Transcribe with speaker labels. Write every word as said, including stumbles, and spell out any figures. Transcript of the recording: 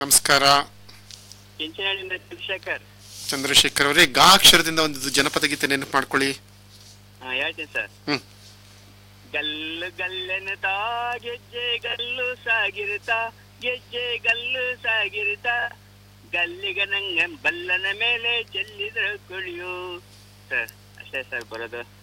Speaker 1: ನಮಸ್ಕಾರ.
Speaker 2: ಚಿಂಚನಹಳ್ಳಿಯಿಂದ ಚಂದ್ರಶೇಖರ್.
Speaker 1: ಚಂದ್ರಶೇಖರ್ ಅವರೇ, ಗಾ ಅಕ್ಷರದಿಂದ ಒಂದು ಜನಪದ ಗೀತೆ ನೆನಪು ಮಾಡ್ಕೊಳ್ಳಿ.
Speaker 2: ಹಾ ಹೇಳ್ತೀನಿ ಸರ್.
Speaker 1: ಹ್ಮ್.
Speaker 2: ಗಲ್ಲು ಗಲ್ಲೆನತಾ ಗೆಜ್ಜೆ ಗಲ್ಲು ಸಾಗಿರುತ್ತಾ, ಗೆಜ್ಜೆ ಗಲ್ಲು ಸಾಗಿರುತ್ತಾ, ಗಲ್ಲಿಗ ನಂಗ ಬಲ್ಲನ ಮೇಲೆ ಚೆಲ್ಲಿದ್ರ ಕುಳಿಯು. ಸರ್ ಅಷ್ಟೇ ಸರ್ ಬರೋದು.